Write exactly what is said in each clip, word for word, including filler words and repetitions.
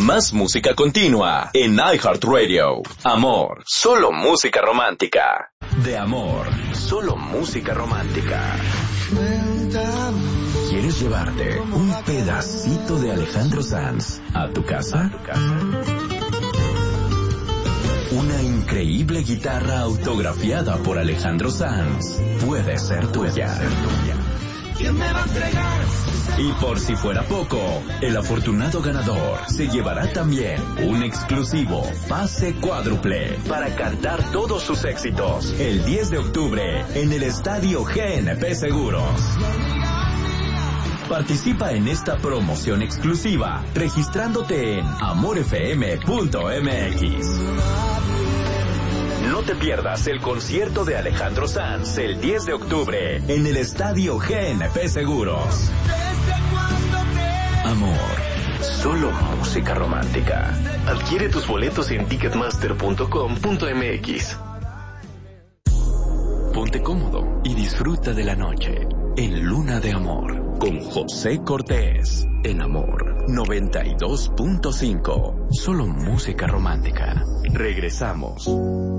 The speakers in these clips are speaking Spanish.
Más música continua en iHeartRadio. Amor, solo música romántica. De amor, solo música romántica. ¿Quieres llevarte un pedacito de Alejandro Sanz a tu casa? ¿A tu casa? Una increíble guitarra autografiada por Alejandro Sanz puede ser tuya. ¿Quién me va a entregar? Y por si fuera poco, el afortunado ganador se llevará también un exclusivo pase cuádruple para cantar todos sus éxitos el diez de octubre en el Estadio G N P Seguros. Participa en esta promoción exclusiva registrándote en amor f m punto m x. No te pierdas el concierto de Alejandro Sanz el diez de octubre en el Estadio G N P Seguros. Amor, solo música romántica. Adquiere tus boletos en ticketmaster punto com punto m x. Ponte cómodo y disfruta de la noche en Luna de Amor con José Cortés en Amor noventa y dos punto cinco. Solo música romántica. Regresamos.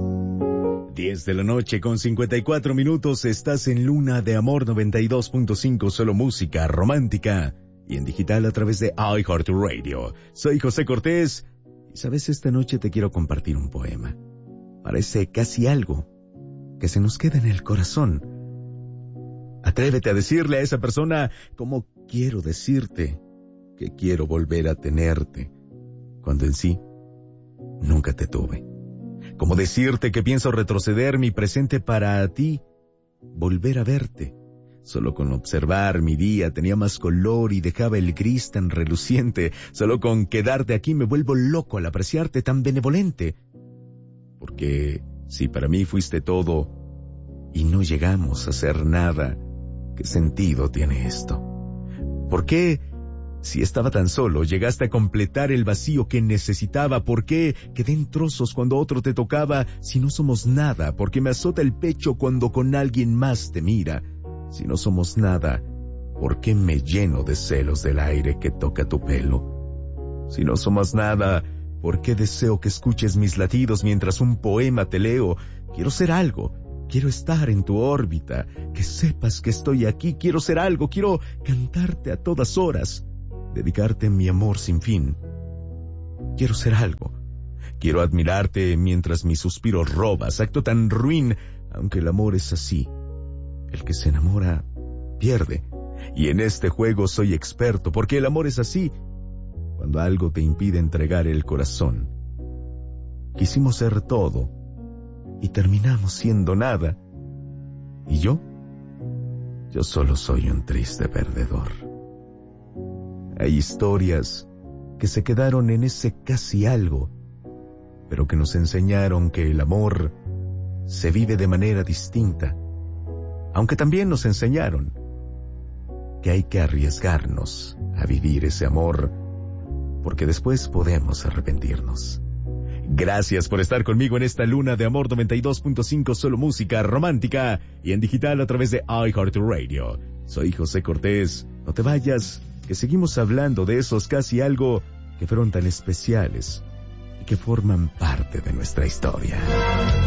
diez de la noche con cincuenta y cuatro minutos. Estás en Luna de Amor noventa y dos punto cinco. Solo música romántica. Y en digital a través de iHeartRadio. Soy José Cortés. Y sabes, esta noche te quiero compartir un poema. Parece casi algo que se nos queda en el corazón. Atrévete a decirle a esa persona cómo quiero decirte que quiero volver a tenerte, cuando en sí nunca te tuve. Como decirte que pienso retroceder mi presente para a ti volver a verte. Solo con observar mi día tenía más color y dejaba el gris tan reluciente. Solo con quedarte aquí me vuelvo loco al apreciarte tan benevolente. Porque si para mí fuiste todo y no llegamos a ser nada, ¿qué sentido tiene esto? ¿Por qué, si estaba tan solo, llegaste a completar el vacío que necesitaba? ¿Por qué quedé en trozos cuando otro te tocaba si no somos nada? ¿Por qué me azota el pecho cuando con alguien más te mira? Si no somos nada, ¿por qué me lleno de celos del aire que toca tu pelo? Si no somos nada, ¿por qué deseo que escuches mis latidos mientras un poema te leo? Quiero ser algo, quiero estar en tu órbita, que sepas que estoy aquí. Quiero ser algo, quiero cantarte a todas horas, dedicarte mi amor sin fin. Quiero ser algo, quiero admirarte mientras mis suspiros robas, acto tan ruin, aunque el amor es así. El que se enamora pierde, y en este juego soy experto, porque el amor es así. Cuando algo te impide entregar el corazón. Quisimos ser todo y terminamos siendo nada. ¿Y yo? Yo solo soy un triste perdedor. Hay historias que se quedaron en ese casi algo, pero que nos enseñaron que el amor se vive de manera distinta. Aunque también nos enseñaron que hay que arriesgarnos a vivir ese amor, porque después podemos arrepentirnos. Gracias por estar conmigo en esta Luna de Amor noventa y dos punto cinco, solo música romántica y en digital a través de iHeartRadio. Soy José Cortés. No te vayas, que seguimos hablando de esos casi algo que fueron tan especiales y que forman parte de nuestra historia.